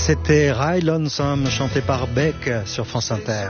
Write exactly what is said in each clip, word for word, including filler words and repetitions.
C'était Ride Lonesome, chanté par Beck sur France Inter.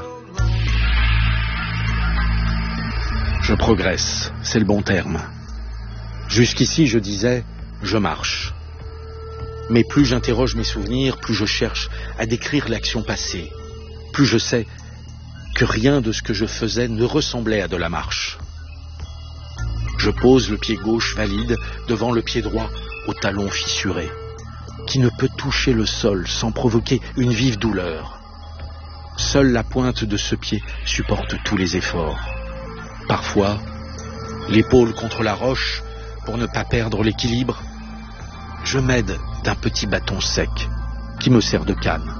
Je progresse, c'est le bon terme. Jusqu'ici, je disais, je marche. Mais plus j'interroge mes souvenirs, plus je cherche à décrire l'action passée. Plus je sais que rien de ce que je faisais ne ressemblait à de la marche. Je pose le pied gauche valide devant le pied droit au talon fissuré, qui ne peut toucher le sol sans provoquer une vive douleur. Seule la pointe de ce pied supporte tous les efforts. Parfois, l'épaule contre la roche, pour ne pas perdre l'équilibre, je m'aide d'un petit bâton sec qui me sert de canne.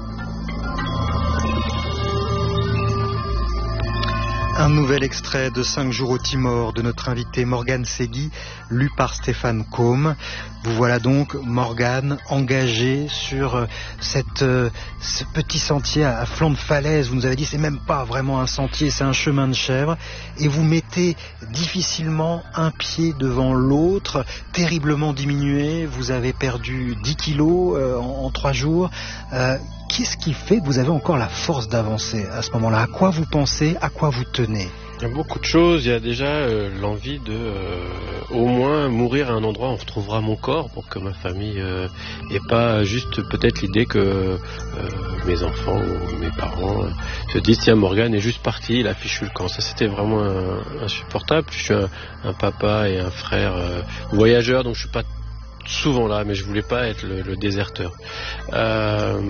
Un nouvel extrait de cinq jours au Timor de notre invité Morgane Segui, lu par Stéphane Côme. Vous voilà donc, Morgane, engagée sur cette, ce petit sentier à flanc de falaise. Vous nous avez dit c'est même pas vraiment un sentier, c'est un chemin de chèvre. Et vous mettez difficilement un pied devant l'autre, terriblement diminué. Vous avez perdu dix kilos euh, en, en trois jours. Euh, Qu'est-ce qui fait que vous avez encore la force d'avancer à ce moment-là? À quoi vous pensez? À quoi vous tenez? Il y a beaucoup de choses. Il y a déjà euh, l'envie de euh, au moins mourir à un endroit où on retrouvera mon corps pour que ma famille euh, ait pas juste peut-être l'idée que euh, mes enfants ou mes parents euh, se disent tiens, Morgane est juste parti, il a fichu le camp. Ça c'était vraiment un, insupportable. Je suis un, un papa et un frère euh, voyageurs, donc je suis pas souvent là, mais je voulais pas être le, le déserteur. Euh,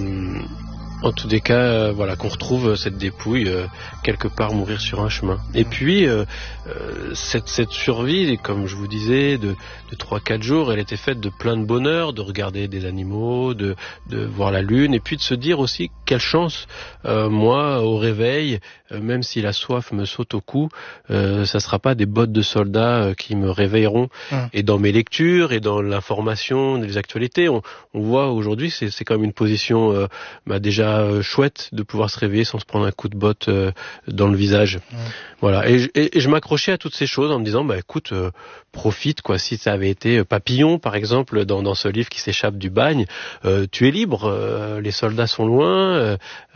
en tous des cas, euh, voilà, qu'on retrouve cette dépouille euh, quelque part mourir sur un chemin. Et puis euh, euh, cette, cette survie, comme je vous disais, de, de trois quatre jours, elle était faite de plein de bonheur, de regarder des animaux, de, de voir la lune, et puis de se dire aussi quelle chance, euh, moi, au réveil, euh, même si la soif me saute au cou, euh, ça sera pas des bottes de soldats euh, qui me réveilleront. Mmh. Et dans mes lectures et dans l'information, les actualités, on, on voit aujourd'hui, c'est, c'est quand même une position euh, bah, déjà euh, chouette de pouvoir se réveiller sans se prendre un coup de botte euh, dans le visage. Mmh. Voilà. Et, et, et je m'accrochais à toutes ces choses en me disant, bah écoute, euh, profite quoi. Si ça avait été Papillon, par exemple, dans, dans ce livre qui s'échappe du bagne, euh, tu es libre. Euh, les soldats sont loin. Euh,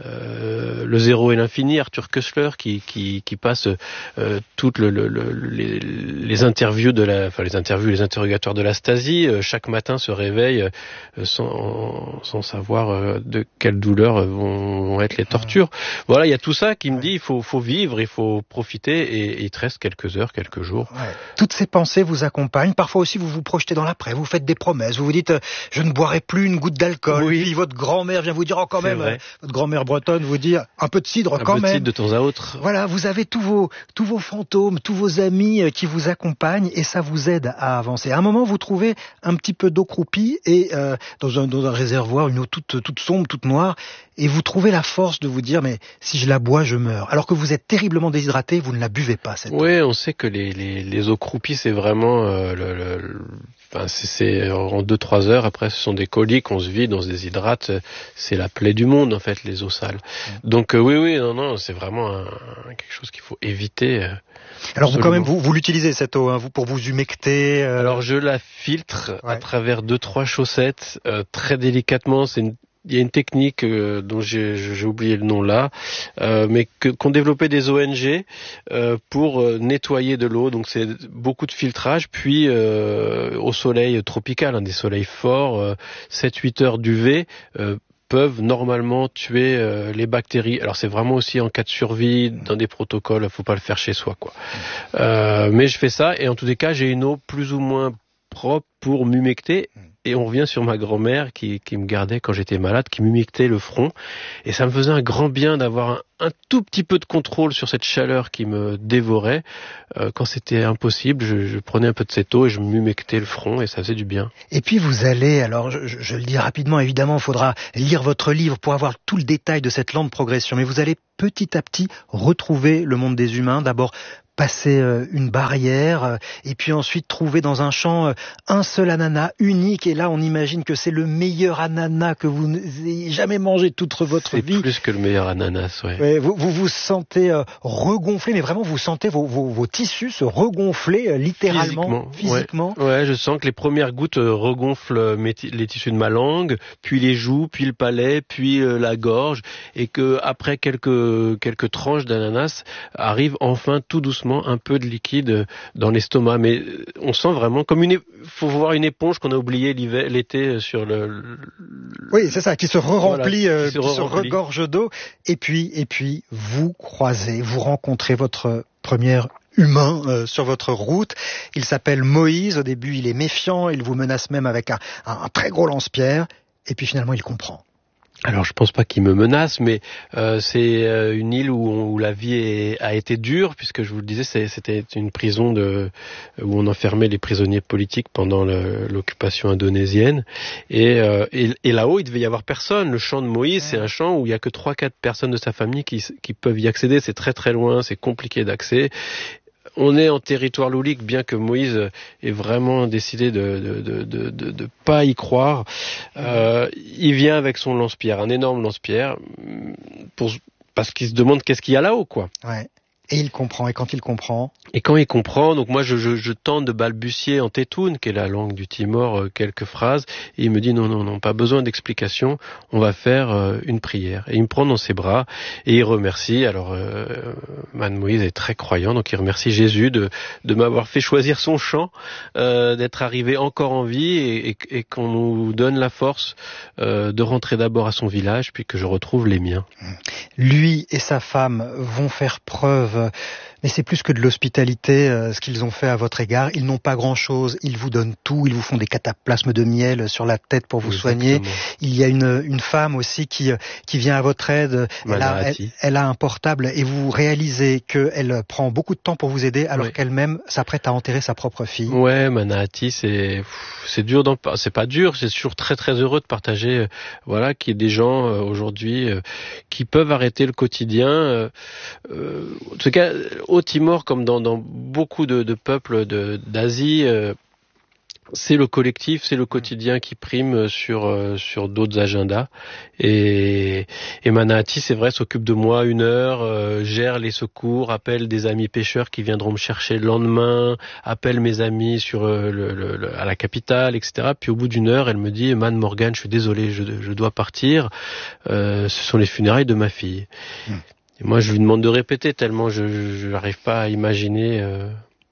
euh, le zéro et l'infini, Arthur Koestler, qui qui, qui passe euh, toutes le, le, le, les, les interviews de la, enfin les interviews, les interrogatoires de la Stasi. Euh, chaque matin se réveille euh, sans sans savoir euh, de quelle douleur vont, vont être les tortures. Voilà, il y a tout ça qui me dit il faut faut vivre, il faut profiter et, et il te reste quelques heures, quelques jours. Ouais. Toutes ces pensées vous accompagnent. Parfois aussi vous vous projetez dans l'après, vous faites des promesses, vous vous dites euh, je ne boirai plus une goutte d'alcool. Oui. Puis votre grand-mère vient vous dire oh quand même, euh, votre grand-mère bretonne vous dit un peu de cidre un quand peu même. De cidre de temps à autre. Voilà, vous avez tous vos tous vos fantômes, tous vos amis euh, qui vous accompagnent et ça vous aide à avancer. À un moment vous trouvez un petit peu d'eau croupie et euh, dans un dans un réservoir, une eau toute toute sombre, toute noire. Et vous trouvez la force de vous dire mais si je la bois je meurs. Alors que vous êtes terriblement déshydraté, vous ne la buvez pas cette eau. Oui, on sait que les les, les eaux croupies c'est vraiment euh, le, le, le enfin c'est, c'est en deux trois heures. Après ce sont des coliques, on se vide, on se déshydrate. C'est la plaie du monde en fait les eaux sales. Mmh. Donc euh, oui oui non non c'est vraiment un, quelque chose qu'il faut éviter. Euh, Alors vous quand même vous, vous l'utilisez cette eau hein, vous pour vous humecter. Euh... Alors je la filtre ouais. à travers deux trois chaussettes euh, très délicatement. C'est une Il y a une technique euh, dont j'ai, j'ai oublié le nom là, euh, mais que, qu'ont développé des O N G euh, pour euh, nettoyer de l'eau. Donc c'est beaucoup de filtrage, puis euh, au soleil tropical, hein, des soleils forts, euh, sept huit heures d'U V. Euh, peuvent normalement tuer euh, les bactéries. Alors c'est vraiment aussi en cas de survie, dans des protocoles, faut pas le faire chez soi quoi. Euh, mais je fais ça et en tous les cas j'ai une eau plus ou moins propre pour m'humecter. Et on revient sur ma grand-mère qui, qui me gardait quand j'étais malade, qui m'humectait le front. Et ça me faisait un grand bien d'avoir un, un tout petit peu de contrôle sur cette chaleur qui me dévorait. Euh, quand c'était impossible, je, je prenais un peu de cette eau et je m'humectais le front et ça faisait du bien. Et puis vous allez, alors je, je, je le dis rapidement, évidemment, il faudra lire votre livre pour avoir tout le détail de cette lente progression. Mais vous allez petit à petit retrouver le monde des humains. D'abord, passer euh, une barrière euh, et puis ensuite trouver dans un champ euh, un seul ananas unique. Et là, on imagine que c'est le meilleur ananas que vous n'ayez jamais mangé toute votre c'est vie. C'est plus que le meilleur ananas, ouais. Ouais, vous, vous vous sentez euh, regonflé, mais vraiment vous sentez vos, vos, vos tissus se regonfler euh, littéralement, physiquement. physiquement. Ouais. ouais, je sens que les premières gouttes euh, regonflent mes t- les tissus de ma langue, puis les joues, puis le palais, puis euh, la gorge, et que après quelques quelques tranches d'ananas arrive enfin tout doucement un peu de liquide dans l'estomac. Mais on sent vraiment comme une, é- faut voir une éponge qu'on a oubliée l'hiver, l'été sur le. le... Oui, c'est ça, qui se re-remplit, voilà, euh, qui se, qui se re-remplit. regorge d'eau. Et puis, et puis, vous croisez, vous rencontrez votre première humain euh, sur votre route. Il s'appelle Moïse. Au début, il est méfiant. Il vous menace même avec un, un, un très gros lance-pierre. Et puis finalement, il comprend. Alors je pense pas qu'il me menace, mais euh, c'est euh, une île où, on, où la vie est, a été dure, puisque je vous le disais, c'est, c'était une prison de, où on enfermait les prisonniers politiques pendant le, l'occupation indonésienne. Et, euh, et, et là-haut, il devait y avoir personne. Le champ de Moïse, ouais. C'est un champ où il y a que trois quatre personnes de sa famille qui, qui peuvent y accéder. C'est très très loin, c'est compliqué d'accès. On est en territoire loulique, bien que Moïse ait vraiment décidé de de de de, de, de pas y croire. Euh, il vient avec son lance-pierre, un énorme lance-pierre, pour parce qu'il se demande qu'est-ce qu'il y a là-haut, quoi. Ouais. Et il comprend. Et quand il comprend. Et quand il comprend, donc moi je, je, je tente de balbutier en tétoune, qui est la langue du Timor, euh, quelques phrases, et il me dit non non non, pas besoin d'explication, on va faire euh, une prière. Et il me prend dans ses bras et il remercie. Alors euh, Man Moïse est très croyant, donc il remercie Jésus de de m'avoir fait choisir son chant, euh, d'être arrivé encore en vie et, et, et qu'on nous donne la force euh, de rentrer d'abord à son village, puis que je retrouve les miens. Lui et sa femme vont faire preuve. Mais c'est plus que de l'hospitalité, euh, ce qu'ils ont fait à votre égard. Ils n'ont pas grand-chose, ils vous donnent tout, ils vous font des cataplasmes de miel sur la tête pour vous Exactement. soigner. Il y a une, une femme aussi qui, qui vient à votre aide. Elle a, elle, elle a un portable et vous réalisez qu'elle prend beaucoup de temps pour vous aider alors ouais. qu'elle-même s'apprête à enterrer sa propre fille. Ouais, Manahati, c'est, c'est dur d'en parler. C'est pas dur, c'est toujours très très heureux de partager, euh, voilà, qu'il y ait des gens euh, aujourd'hui euh, qui peuvent arrêter le quotidien. Euh, euh, en tout cas, au Timor, comme dans, dans beaucoup de, de peuples de, d'Asie, euh, c'est le collectif, c'est le quotidien qui prime sur euh, sur d'autres agendas. Et, et Manahati, c'est vrai, s'occupe de moi une heure, euh, gère les secours, appelle des amis pêcheurs qui viendront me chercher le lendemain, appelle mes amis sur euh, le, le, le, à la capitale, et cetera. Puis au bout d'une heure, elle me dit, Man Morgan, je suis désolé, je, je dois partir. Euh, ce sont les funérailles de ma fille. Mmh. Et moi, je lui demande de répéter tellement je n'arrive pas à imaginer euh,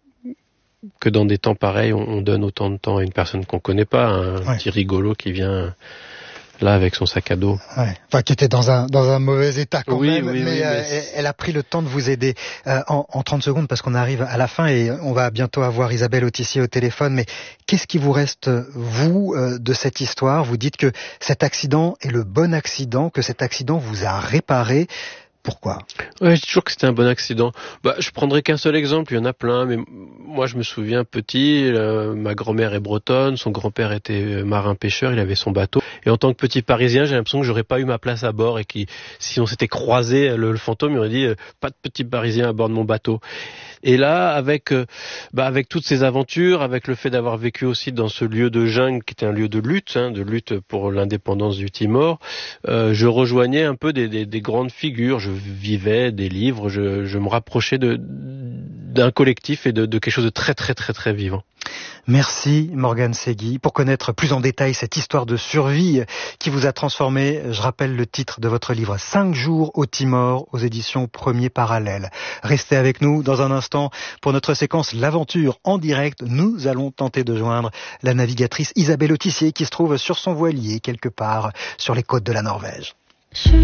que dans des temps pareils, on, on donne autant de temps à une personne qu'on connaît pas, un ouais. petit rigolo qui vient là avec son sac à dos. Ouais. Enfin, qui était dans un dans un mauvais état quand oui, même, oui, mais, oui, euh, mais elle a pris le temps de vous aider euh, en, en trente secondes parce qu'on arrive à la fin et on va bientôt avoir Isabelle Autissier au téléphone. Mais qu'est-ce qui vous reste, vous, euh, de cette histoire ? Vous dites que cet accident est le bon accident, que cet accident vous a réparé. Pourquoi ? Ouais, je dis toujours que c'était un bon accident. Bah, je prendrai qu'un seul exemple, il y en a plein, mais moi je me souviens petit, euh, ma grand-mère est bretonne, son grand-père était marin-pêcheur, il avait son bateau. Et en tant que petit Parisien, j'ai l'impression que j'aurais pas eu ma place à bord et que si on s'était croisé, le, le fantôme il aurait dit euh, pas de petit Parisien à bord de mon bateau. Et là, avec euh, bah, avec toutes ces aventures, avec le fait d'avoir vécu aussi dans ce lieu de jungle qui était un lieu de lutte, hein, de lutte pour l'indépendance du Timor, euh, je rejoignais un peu des, des, des grandes figures. Je vivais des livres, je, je me rapprochais de d'un collectif et de, de quelque chose de très très très très vivant. Merci Morgan Segui. Pour connaître plus en détail cette histoire de survie qui vous a transformé, je rappelle le titre de votre livre, cinq jours au Timor, aux éditions Premier Parallèle. Restez avec nous dans un instant pour notre séquence L'aventure en direct. Nous allons tenter de joindre la navigatrice Isabelle Autissier qui se trouve sur son voilier quelque part sur les côtes de la Norvège.